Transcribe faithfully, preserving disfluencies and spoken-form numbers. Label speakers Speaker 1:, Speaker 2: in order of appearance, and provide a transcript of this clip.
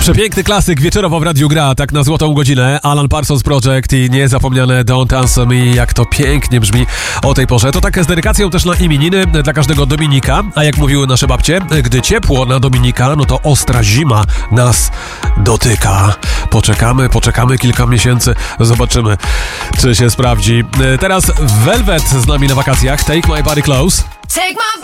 Speaker 1: Przepiękny klasyk wieczorowo w Radiu Gra, tak na złotą godzinę. Alan Parsons Project i niezapomniane Don't Answer Me, jak to pięknie brzmi o tej porze. To tak z dedykacją też na imieniny dla każdego Dominika, a jak mówiły nasze babcie, gdy ciepło na Dominika, no to ostra zima nas dotyka. Poczekamy, poczekamy kilka miesięcy, zobaczymy, czy się sprawdzi. Teraz Velvet z nami na wakacjach, Take My Body Close.
Speaker 2: Take my